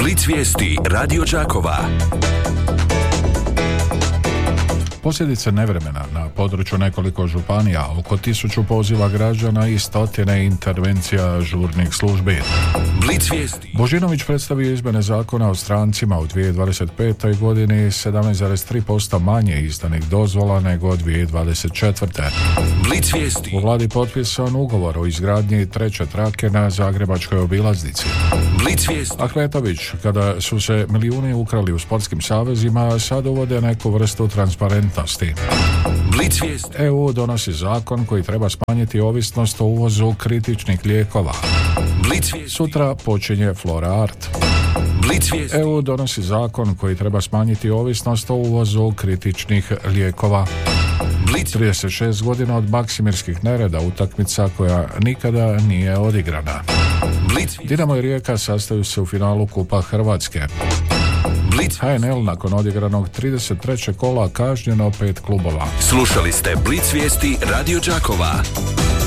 Blic vijesti Radio Đakova. Posljedice nevremena na području nekoliko županija, oko 1000 poziva građana i stotine intervencija žurnih službi. Blic vijesti. Božinović predstavio izmjene zakona o strancima u 2025. godini 17,3% manje izdanih dozvola nego 2024. Blic vijesti. U vladi potpisan ugovor o izgradnji treće trake na Zagrebačkoj obilaznici. Blic vijesti. Ahmetović, kada su se milijuni ukrali u sportskim savezima, sad uvode neku vrstu transparentnosti. Blic vijesti. EU donosi zakon koji treba smanjiti ovisnost o uvozu kritičnih lijekova. Blic vijesti. Sutra počinje Flora Art. Blic vijesti. EU donosi zakon koji treba smanjiti ovisnost o uvozu kritičnih lijekova. Blic. 36 godina od maksimirskih nereda, utakmica koja nikada nije odigrana. Blic. Dinamo i Rijeka sastaju se u finalu Kupa Hrvatske. Blic. HNL nakon odigranog 33. kola kažnjeno 5 klubova. Slušali ste Blic vijesti Radio Đakova.